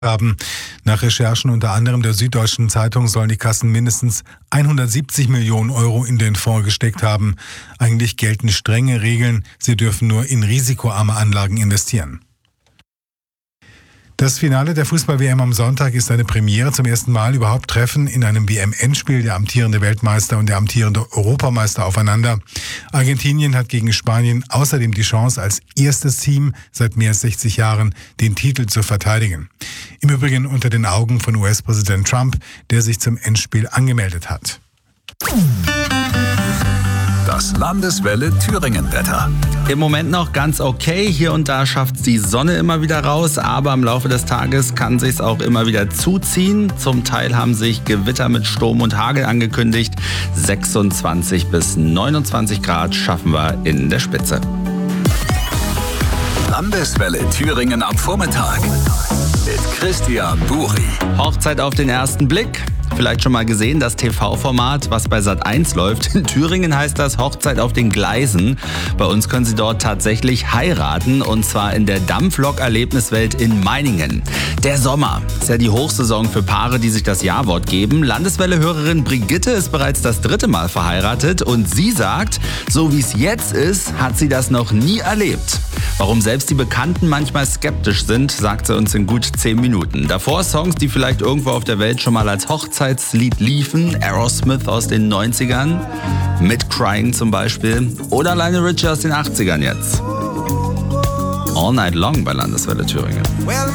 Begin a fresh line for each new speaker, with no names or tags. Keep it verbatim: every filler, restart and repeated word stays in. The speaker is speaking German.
haben. Nach Recherchen unter anderem der Süddeutschen Zeitung sollen die Kassen mindestens hundertsiebzig Millionen Euro in den Fonds gesteckt haben. Eigentlich gelten strenge Regeln, sie dürfen nur in risikoarme Anlagen investieren. Das Finale der Fußball-W M am Sonntag ist eine Premiere. Zum ersten Mal überhaupt treffen in einem W M-Endspiel der amtierende Weltmeister und der amtierende Europameister aufeinander. Argentinien hat gegen Spanien außerdem die Chance, als erstes Team seit mehr als sechzig Jahren den Titel zu verteidigen. Im Übrigen unter den Augen von U S-Präsident Trump, der sich zum Endspiel angemeldet hat.
Das Landeswelle Thüringen-Wetter.
Im Moment noch ganz okay. Hier und da schafft die Sonne immer wieder raus, aber im Laufe des Tages kann sich's auch immer wieder zuziehen. Zum Teil haben sich Gewitter mit Sturm und Hagel angekündigt. sechsundzwanzig bis neunundzwanzig Grad schaffen wir in der Spitze.
Landeswelle Thüringen am Vormittag mit Christian Buri.
Hochzeit auf den ersten Blick. Vielleicht schon mal gesehen, das T V-Format, was bei Sat eins läuft. In Thüringen heißt das Hochzeit auf den Gleisen. Bei uns können Sie dort tatsächlich heiraten, und zwar in der Dampflok-Erlebniswelt in Meiningen. Der Sommer ist ja die Hochsaison für Paare, die sich das Ja-Wort geben. Landeswelle-Hörerin Brigitte ist bereits das dritte Mal verheiratet und sie sagt, so wie es jetzt ist, hat sie das noch nie erlebt. Warum selbst die Bekannten manchmal skeptisch sind, sagt sie uns in gut zehn Minuten. Davor Songs, die vielleicht irgendwo auf der Welt schon mal als Hochzeitslied liefen. Aerosmith aus den neunzigern, mit Crying zum Beispiel. Oder Lionel Richie aus den achtzigern jetzt. All Night Long bei Landeswelle Thüringen.